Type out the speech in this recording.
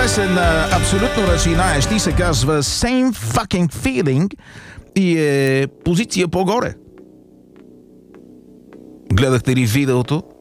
песен абсолютно разжинаещи се казва Same Fucking Feeling и е позиция по-горе. Гледахте ли видеото?